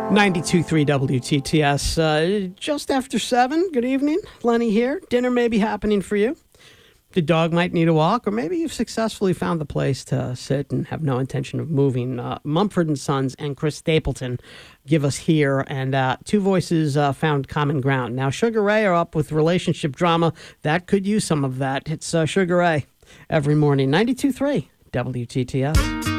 92.3 WTTS. Just after 7. Good evening. Lenny here. Dinner may be happening for you. The dog might need a walk, or maybe you've successfully found the place to sit and have no intention of moving. Mumford & Sons and Chris Stapleton give us here, and two voices found common ground. Now, Sugar Ray are up with relationship drama. That could use some of that. It's Sugar Ray every morning. 92.3 WTTS.